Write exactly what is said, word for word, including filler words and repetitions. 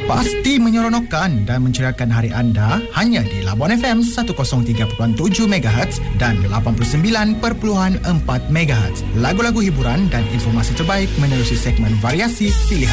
Pasti menyeronokkan dan menceriakan hari anda hanya di Labuan F M seratus tiga perpuluhan tujuh megahertz dan lapan puluh sembilan perpuluhan empat megahertz. Lagu-lagu hiburan dan informasi terbaik menerusi segmen variasi pilihan